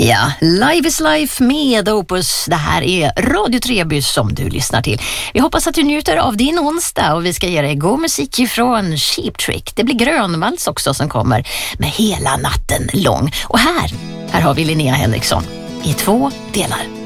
Ja, Live is Life med Opus. Det här är Radio Trebys som du lyssnar till. Vi hoppas att du njuter av din onsdag och vi ska ge dig god musik ifrån Cheap Trick. Det blir Grönvalls också som kommer med Hela natten lång. Och här har vi Linnea Henriksson i 2 delar.